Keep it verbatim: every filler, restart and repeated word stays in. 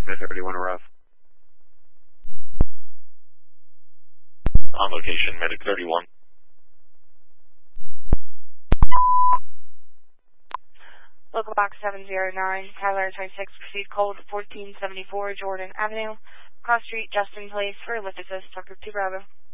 Smith thirty-one rough. On location, medic thirty-one. Local box seven zero nine, Tyler twenty-six, proceed cold fourteen seventy-four Jordan Avenue, Cross Street, Justin Place, for lift assist, Tucker two Bravo.